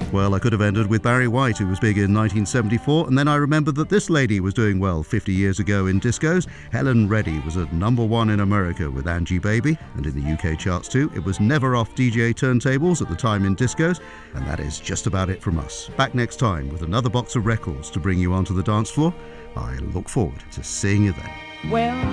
Well, I could have ended with Barry White, who was big in 1974, and then I remembered that this lady was doing well 50 years ago in discos. Helen Reddy was at #1 in America with Angie Baby, and in the UK charts too. It was never off DJ turntables at the time in discos, and that is just about it from us. Back next time with another box of records to bring you onto the dance floor. I look forward to seeing you then. Well,